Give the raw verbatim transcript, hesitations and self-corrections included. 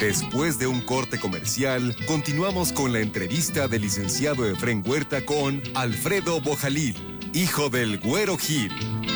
Después de un corte comercial, continuamos con la entrevista del licenciado Efrén Huerta con Alfredo Bojalil, hijo del Güero Gil.